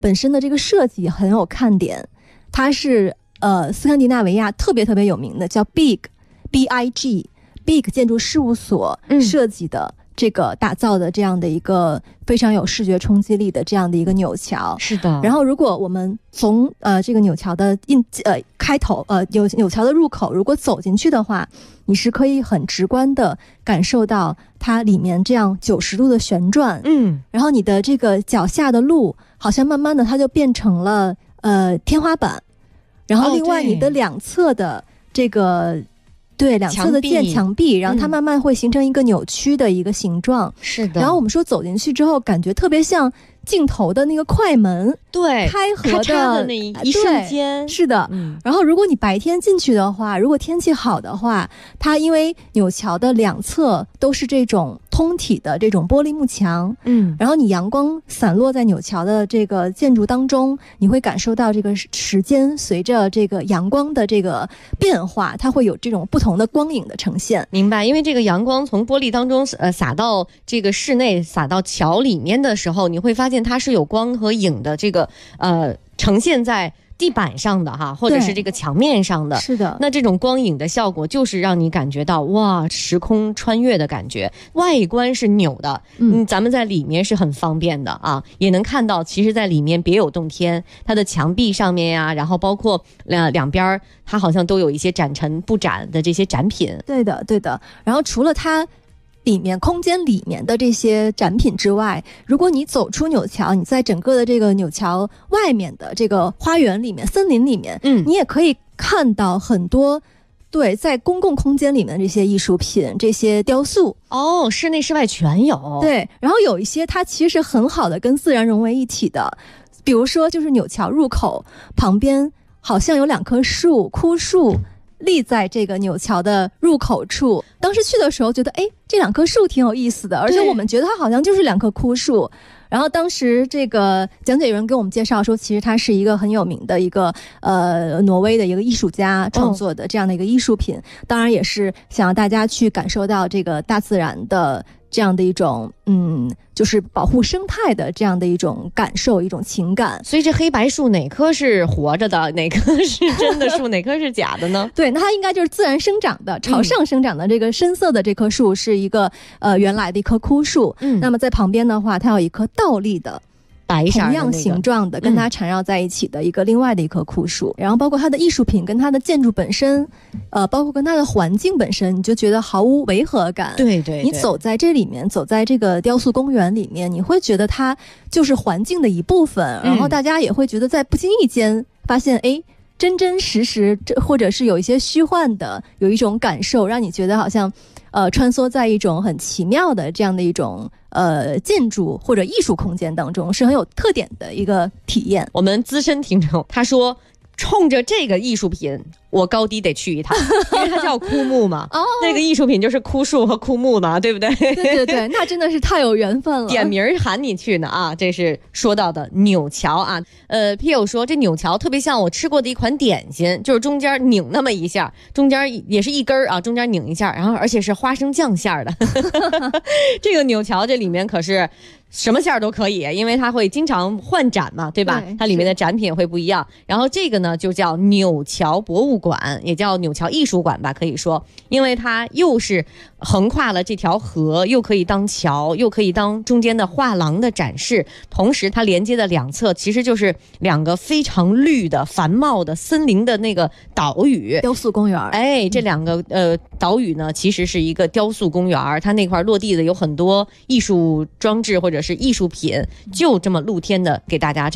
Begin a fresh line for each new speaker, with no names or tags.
本身的这个设计很有看点，它是斯堪的纳维亚特别有名的，叫 BIG 建筑事务所设计的。这个打造的这样的一个非常有视觉冲击力的这样的一个纽桥，
是的。
然后如果我们从这个纽桥的开头纽桥的入口，如果走进去的话，你是可以很直观的感受到它里面这样90度的旋转，然后你的这个脚下的路好像慢慢的它就变成了天花板，然后另外你的两侧的这个。对，两侧的墙壁，然后它慢慢会形成一个扭曲的一个形状。
是的。
然后我们说走进去之后，感觉特别像镜头的那个快门，
对，
开合
的那一瞬间。
是的。然后如果你白天进去的话，如果天气好的话，它因为纽桥的两侧都是这种通体的这种玻璃幕墙，然后你阳光散落在纽桥的这个建筑当中，你会感受到这个时间随着这个阳光的这个变化，它会有这种不同的光影的呈现。
明白，因为这个阳光从玻璃当中洒到这个室内，洒到桥里面的时候，你会发现它是有光和影的这个呈现在地板上的哈，或者是这个墙面上的。
是的。
那这种光影的效果就是让你感觉到哇，时空穿越的感觉。外观是扭的，咱们在里面是很方便的啊，也能看到其实在里面别有洞天，它的墙壁上面呀，然后包括两边它好像都有一些展陈布展的这些展品。
对的。然后除了它里面空间里面的这些展品之外，如果你走出纽桥，你在整个的这个纽桥外面的这个花园里面、森林里面，你也可以看到很多在公共空间里面的这些艺术品、这些雕塑。
室内室外全有。
对，然后有一些它其实很好的跟自然融为一体的，比如说就是纽桥入口旁边好像有2棵树，枯树立在这个纽桥的入口处。当时去的时候觉得这2棵树挺有意思的，而且我们觉得它好像就是2棵枯树。然后当时这个讲解员给我们介绍说，其实它是一个很有名的一个挪威的一个艺术家创作的这样的一个艺术品，当然也是想让大家去感受到这个大自然的这样的一种就是保护生态的这样的一种感受，一种情感。
所以这黑白树哪棵是活着的，哪棵是真的树，哪棵是假的呢？
对，那它应该就是自然生长的，朝上生长的这个深色的这棵树是一个原来的一棵枯树。那么在旁边的话，它有一棵倒立的白色同样形状的跟它缠绕在一起的一个另外的一棵枯树，然后包括它的艺术品跟它的建筑本身，包括跟它的环境本身，你就觉得毫无违和感。
对，
你走在这里面，走在这个雕塑公园里面，你会觉得它就是环境的一部分，然后大家也会觉得在不经意间发现真真实实，或者是有一些虚幻的，有一种感受，让你觉得好像穿梭在一种很奇妙的这样的一种建筑或者艺术空间当中，是很有特点的一个体验。
我们资深听众他说，冲着这个艺术品我高低得去一趟，因为它叫枯木嘛。那个艺术品就是枯树和枯木嘛，对不对？
对，那真的是太有缘分了。
点名喊你去呢啊！这是说到的纽桥啊。Pio 说这纽桥特别像我吃过的一款点心，就是中间拧那么一下，中间也是一根啊，中间拧一下，然后而且是花生酱馅的。这个纽桥这里面可是什么馅都可以，因为它会经常换展嘛，对吧？它里面的展品会不一样。然后这个呢就叫纽桥博物馆，也叫纽桥艺术馆吧，可以说，因为它又是横跨了这条河，又可以当桥，又可以当中间的画廊的展示，同时它连接的两侧其实就是2个非常绿的繁茂的森林的那个岛屿
雕塑公园。
这2个岛屿呢其实是一个雕塑公园，它那块落地的有很多艺术装置或者是艺术品，就这么露天的给大家